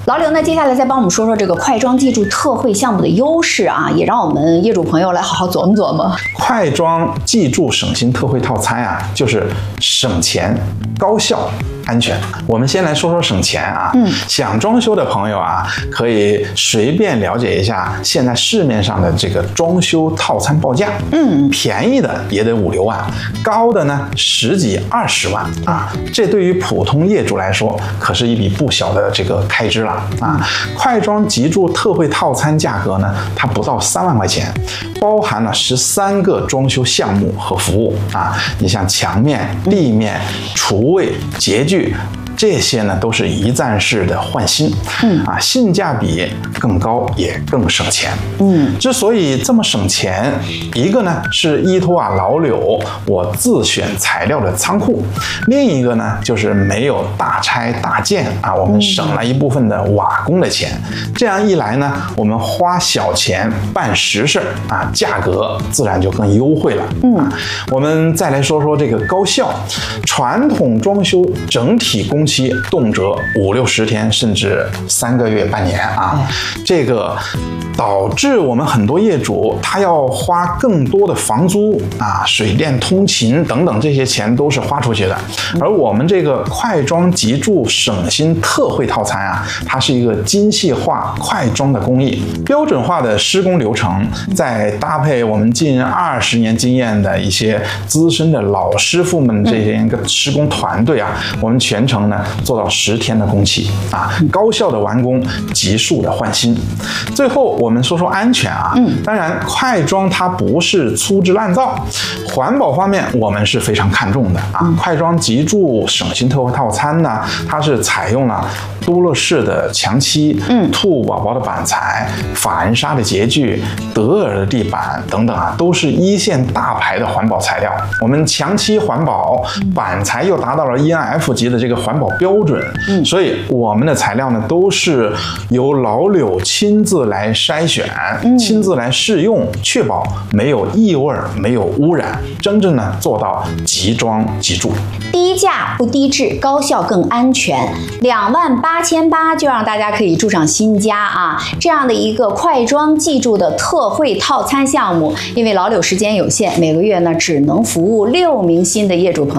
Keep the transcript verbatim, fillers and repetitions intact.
老刘呢，接下来再帮我们说说这个快装记住特惠项目的优势啊，也让我们业主朋友来好好琢磨琢磨。 快装记住省心特惠套餐啊，就是省钱、高效、安全。我们先来说说省钱啊，嗯，想装修的朋友啊，可以随便了解一下现在市面上的这个装修套餐报价，嗯，便宜的也得五六万，高的呢十几二十万啊，这对于普通业主来说可是一笔不小的这个开支了啊。快装记住特惠套餐价格呢，它不到三万块钱，包含了十三个装修项目和服务啊，你像墙面、地面、厨卫、洁具。这些呢都是一站式的换新，嗯啊，性价比更高，也更省钱。嗯，之所以这么省钱，一个呢是依托啊老柳我自选材料的仓库，另一个呢就是没有大拆大建啊，我们省了一部分的瓦工的钱。这样一来呢，我们花小钱办实事啊，价格自然就更优惠了。嗯、啊，我们再来说说这个高效，传统装修整体工期动辄五六十天，甚至三个月、半年啊，这个导致我们很多业主他要花更多的房租啊、水电通勤等等，这些钱都是花出去的。而我们这个快装记住省心特惠套餐啊，它是一个精细化快装的工艺，标准化的施工流程，再搭配我们近二十年经验的一些资深的老师傅们这些一个施工团队啊，我们全程呢做到十天的工期啊，高效的完工，急速的换新。最后我们说说安全啊，嗯，当然快装它不是粗制滥造，环保方面我们是非常看重的啊。快装记住省心特惠套餐呢，它是采用了多乐士的墙漆、嗯，兔宝宝的板材、法兰纱的洁具、德尔的地板等等啊，都是一线大牌的环保材料。我们墙漆环保，板材又达到了 E N F 级的这个环保标准，嗯，所以我们的材料呢都是由老柳亲自来筛选、嗯、亲自来试用，确保没有异味、没有污染，真正呢做到即装即住。 低价不低质，高效更安全，两万八千八就让大家可以住上新家啊！这样的一个快装记住的特惠套餐项目，因为老柳时间有限，每个月呢只能服务六名新的业主朋友。